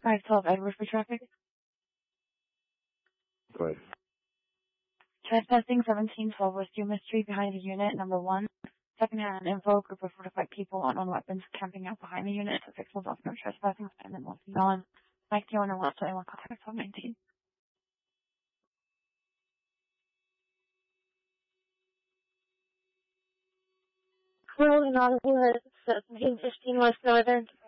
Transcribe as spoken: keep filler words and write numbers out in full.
five twelve Edward for traffic. Go ahead. Trespassing seventeen twelve West Yuma Street behind the unit, number one. Second-hand info, group of four to five people on on weapons camping out behind the unit. Six was off, no trespassing, and then walking on. Mike, the owner wants to anyone contact twelve nineteen. Cruel and Audible has seventeen fifteen West Northern.